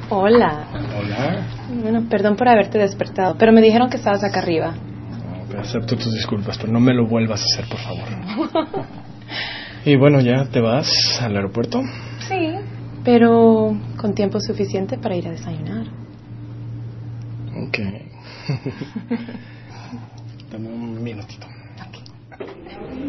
Hola. Hola. Bueno, perdón por haberte despertado, pero me dijeron que estabas acá arriba. No, acepto tus disculpas, pero no me lo vuelvas a hacer, por favor. Y bueno, ¿ya te vas al aeropuerto? Sí, pero con tiempo suficiente para ir a desayunar. Ok. Dame un minutito. Okay.